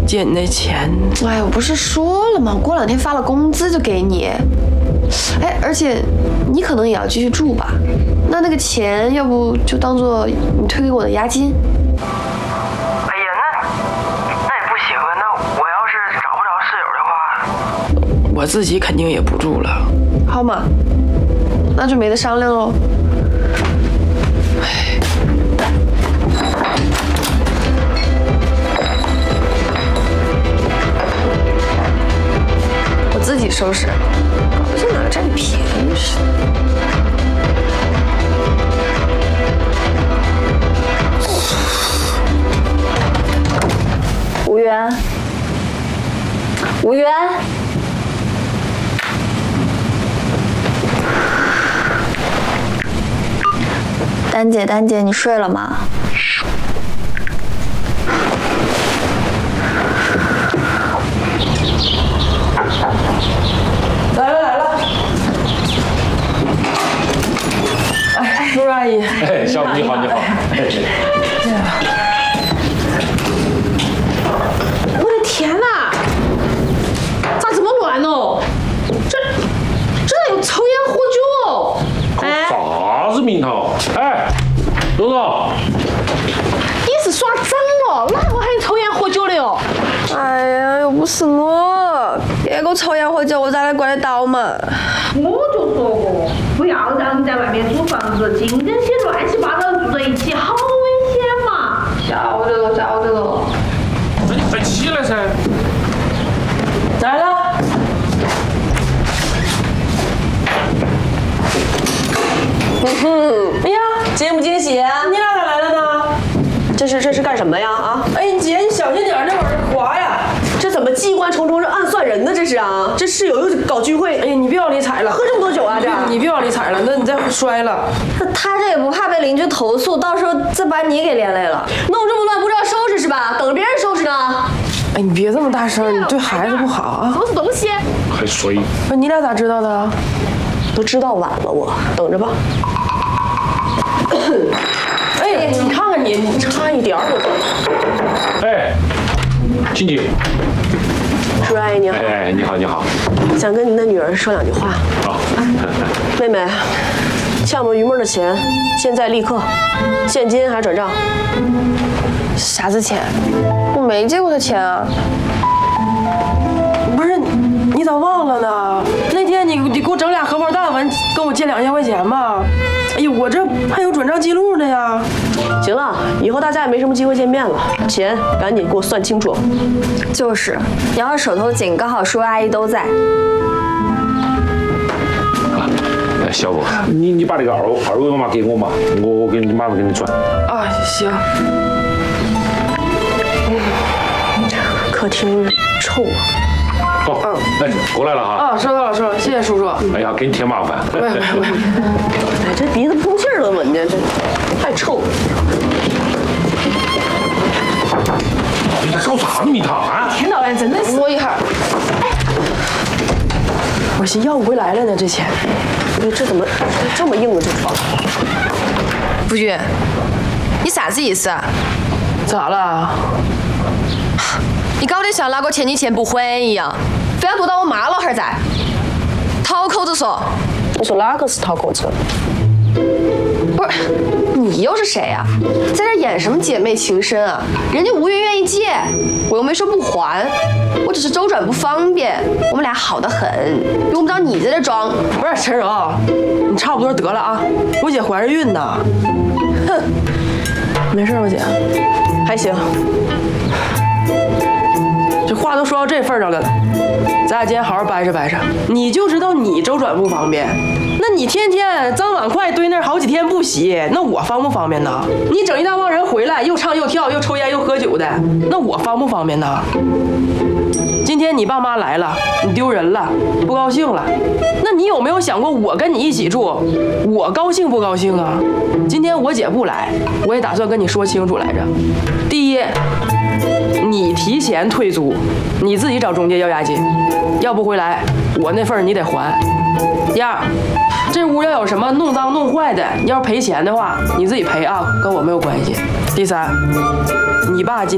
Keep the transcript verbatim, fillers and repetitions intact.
借你那钱。 哎，我不是说了吗？我过两天发了工资就给你。哎，而且你可能也要继续住吧？那那个钱要不就当做你退给我的押金？ 哎呀，那那也不行啊。那我要是找不着室友的话，我自己肯定也不住了。 好嘛，那就没得商量喽。哎。我自己收拾，搞得像哪个占你便宜似的。 吴源，吴源，丹姐，丹姐，你睡了吗？ 来了来了。哎，叔叔阿姨。 哎，小姑你好，你好。哎。 我的天哪，咋这么乱哦？这这咋有抽烟喝酒哦？哎， 啥子名堂？哎，董总， 你是耍脏了？哪个还有抽烟喝酒的哟？ 哎呀，又不是我，别给我抽烟喝酒，我咋来管得到嘛？ 我就说过，不要让人在外面租房子，净跟些乱七八糟的住在一起，好危险嘛！ 晓得了，晓得了。 那你快起来噻！ 来了。 嗯哼，哎呀，惊不惊喜啊？ 你俩咋来了呢？ 这是这是干什么呀？啊！ 哎，姐，你小心点，那会儿滑呀。 这怎么机关重重，是暗算人呢？这是啊！这室友又搞聚会， 哎呀，你别往里踩了， 喝这么多酒啊？这你别往里踩了，那你再摔了。 那他这也不怕被邻居投诉，到时候再把你给连累了。 弄这么乱不知道收拾是吧？等着别人收拾呢。 哎，你别这么大声，你对孩子不好啊。 收拾东西。 还睡？ 那你俩咋知道的？ 都知道晚了，我等着吧。 哎，你看看你，你差一点儿我。 哎，静静。 叔阿姨你好。 哎，你好，你好。 想跟您的女儿说两句话。 好。 妹妹，项目余梦的钱，现在立刻，现金还是转账？ 啥子钱？我没借过他钱啊。 不是，你咋忘了呢？那天你你给我整俩荷包蛋，完跟我借两千块钱嘛。哎呦，我这还有转账记录呢呀。 行了，以后大家也没什么机会见面了，钱赶紧给我算清楚。 就是，你要是手头紧，刚好叔阿姨都在。 啊，小五，你你把那个二二维码给我嘛，我我给你马上给你转。 啊，行。 客厅臭啊。 好，嗯，哎，过来了哈。 啊，收到了，收到了，谢谢叔叔。 哎呀，给你添麻烦。 喂喂喂， 哎，这鼻子碰气儿了，闻着这太臭了。 你在搞啥名堂啊？ 天到晚真的是。 摸一下。我寻要不回来了呢，这钱。 哎，这怎么这么硬啊？这床。 夫君，你啥子意思啊？ 咋了？ 你搞得像哪个欠你钱不还一样，非要躲到我妈老汉儿在。讨口子说。 你说哪个是讨口子？ 不是，你又是谁呀、啊？在这演什么姐妹情深啊？人家吴云愿意借，我又没说不还，我只是周转不方便。我们俩好得很，用不着你在这装。 不是陈柔，你差不多得了啊！我姐怀着孕呢。哼，没事，我姐， 还行。 这话都说到这份上了，咱俩今天好好掰扯掰扯。你就知道你周转不方便，那你天天脏碗筷堆那儿好几天不洗，那我方不方便呢？你整一大帮人回来，又唱又跳，又抽烟又喝酒的，那我方不方便呢？今天你爸妈来了，你丢人了，不高兴了，那你有没有想过我跟你一起住，我高兴不高兴啊？今天我姐不来，我也打算跟你说清楚来着。第一，你提前退租，你自己找中介要押金，要不回来我那份你得还。第二，这屋要有什么弄脏弄坏的，要是赔钱的话，你自己赔啊，跟我没有关系。第三，你爸今